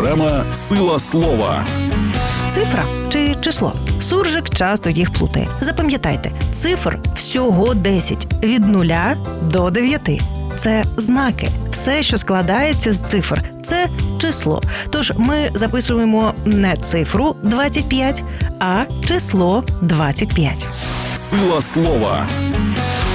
Програма «Сила слова». Цифра чи число? Суржик часто їх плутає. Запам'ятайте, цифр всього 10, від 0 до 9. Це знаки. Все, що складається з цифр, це число. Тож ми записуємо не цифру 25, а число 25. «Сила слова».